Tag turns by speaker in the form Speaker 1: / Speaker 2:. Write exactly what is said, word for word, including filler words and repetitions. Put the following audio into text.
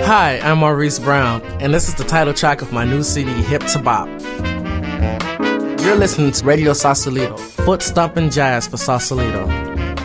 Speaker 1: Hi, I'm Maurice Brown, and this is the title track of my new C D, Hip to Bop. You're listening to Radio Sausalito, foot stomping jazz for Sausalito.